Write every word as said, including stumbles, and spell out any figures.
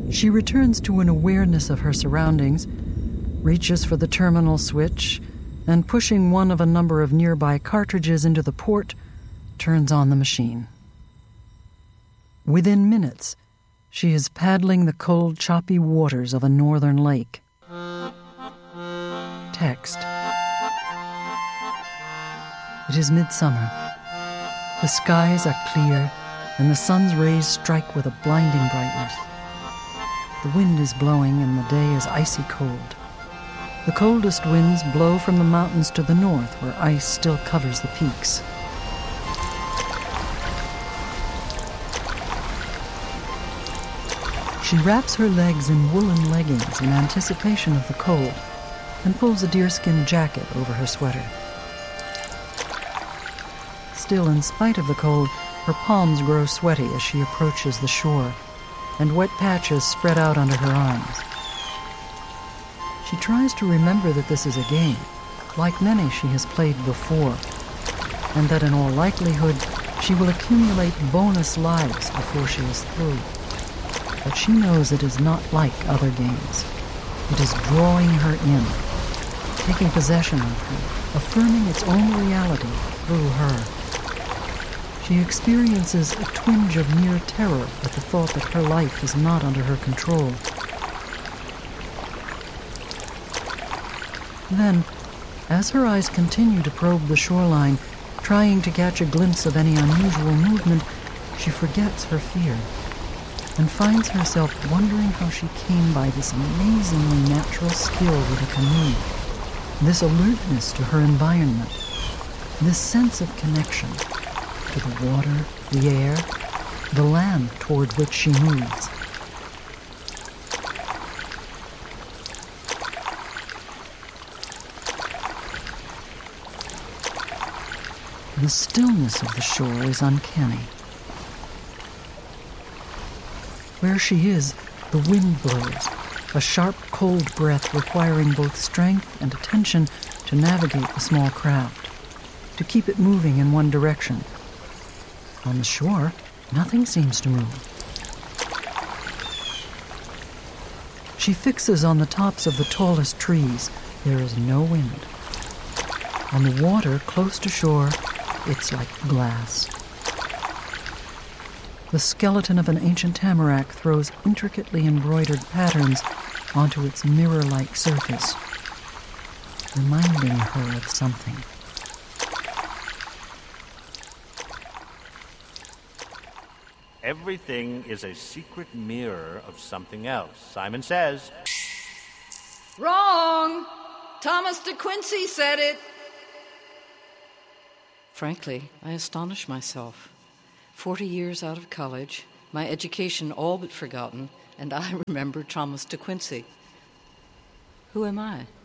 She returns to an awareness of her surroundings, reaches for the terminal switch, and pushing one of a number of nearby cartridges into the port, turns on the machine. Within minutes, she is paddling the cold, choppy waters of a northern lake. Text. It is midsummer. The skies are clear, and the sun's rays strike with a blinding brightness. The wind is blowing, and the day is icy cold. The coldest winds blow from the mountains to the north, where ice still covers the peaks. She wraps her legs in woolen leggings in anticipation of the cold and pulls a deerskin jacket over her sweater. Still, in spite of the cold, her palms grow sweaty as she approaches the shore, and wet patches spread out under her arms. She tries to remember that this is a game, like many she has played before, and that in all likelihood she will accumulate bonus lives before she is through. But she knows it is not like other games. It is drawing her in, taking possession of her, affirming its own reality through her. She experiences a twinge of near terror at the thought that her life is not under her control. Then, as her eyes continue to probe the shoreline, trying to catch a glimpse of any unusual movement, she forgets her fear and finds herself wondering how she came by this amazingly natural skill with a canoe, this alertness to her environment, this sense of connection to the water, the air, the land toward which she moves. The stillness of the shore is uncanny. Where she is, the wind blows, a sharp, cold breath requiring both strength and attention to navigate the small craft, to keep it moving in one direction. On the shore, nothing seems to move. She fixes on the tops of the tallest trees. There is no wind. On the water close to shore, it's like glass. The skeleton of an ancient tamarack throws intricately embroidered patterns onto its mirror-like surface, reminding her of something. Everything is a secret mirror of something else. Simon says. Wrong! Thomas de Quincey said it. Frankly, I astonish myself. Forty years out of college, my education all but forgotten, and I remember Thomas de Quincey. Who am I?